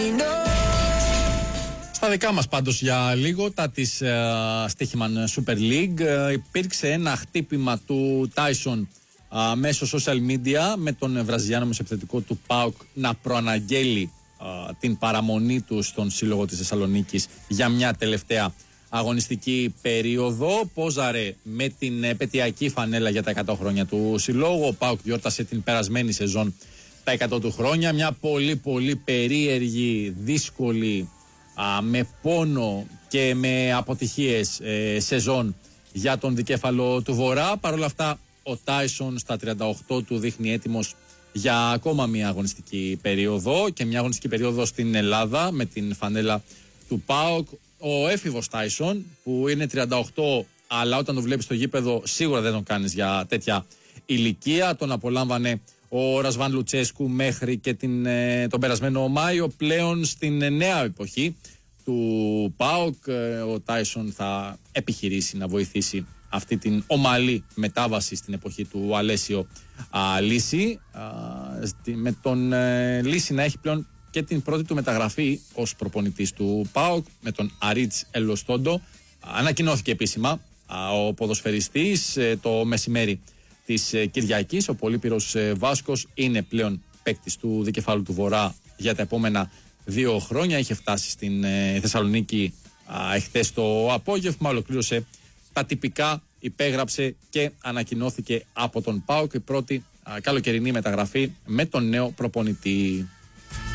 Στα δικά μας πάντως για λίγο, τα της Στοίχημαν Super League, υπήρξε ένα χτύπημα του Tyson μέσω social media με τον Βραζιλιάνο μεσοεπιθετικό του ΠΑΟΚ να προαναγγέλει την παραμονή του στον Σύλλογο της Θεσσαλονίκης για μια τελευταία αγωνιστική περίοδο. Πόζαρε με την επαιτειακή φανέλα για τα 100 χρόνια του Συλλόγου. Ο ΠΑΟΚ γιόρτασε την περασμένη σεζόν τα 100 του χρόνια. Μια πολύ περίεργη, δύσκολη, με πόνο και με αποτυχίες σεζόν για τον δικέφαλο του Βορρά. Παρ' όλα αυτά ο Τάισον στα 38 του δείχνει έτοιμος για ακόμα μια αγωνιστική περίοδο και μια αγωνιστική περίοδο στην Ελλάδα με την φανέλα του ΠΑΟΚ. Ο έφηβος Τάισον που είναι 38, αλλά όταν το βλέπεις στο γήπεδο σίγουρα δεν τον κάνεις για τέτοια ηλικία. Τον απολάμβανε ο Ρασβάν Λουτσέσκου μέχρι και τον περασμένο Μάιο. Πλέον στην νέα εποχή του ΠΑΟΚ ο Τάισον θα επιχειρήσει να βοηθήσει αυτή την ομαλή μετάβαση στην εποχή του Αλέσιο Λύση, με τον Λύση να έχει πλέον και την πρώτη του μεταγραφή ως προπονητής του ΠΑΟΚ με τον Αρίτς Ελοστόντο. Ανακοινώθηκε επίσημα ο ποδοσφαιριστής το μεσημέρι της Κυριακής. Ο Πολύπυρος Βάσκος είναι πλέον παίκτης του δικεφάλου του Βορρά για τα επόμενα 2 χρόνια. Είχε φτάσει στην Θεσσαλονίκη εχθές το απόγευμα, ολοκλήρωσε τα τυπικά, υπέγραψε και ανακοινώθηκε από τον ΠΑΟΚ η πρώτη καλοκαιρινή μεταγραφή με τον νέο προπονητή.